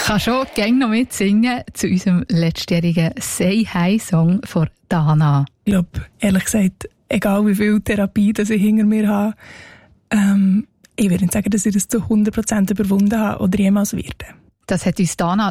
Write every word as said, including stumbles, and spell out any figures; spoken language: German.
kann schon gerne noch mitsingen zu unserem letztjährigen «Say Hi»-Song von Dana. Ich glaube, ehrlich gesagt, egal wie viel Therapie dass ich hinter mir habe, ähm, ich würde nicht sagen, dass ich das zu hundert Prozent überwunden habe oder jemals werde. Das hat uns Dana